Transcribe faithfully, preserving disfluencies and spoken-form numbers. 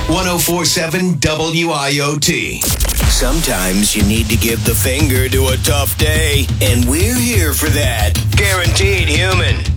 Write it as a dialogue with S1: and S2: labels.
S1: ten forty-seven W I O T.
S2: Sometimes you need to give the finger to a tough day, and we're here for that. Guaranteed Human.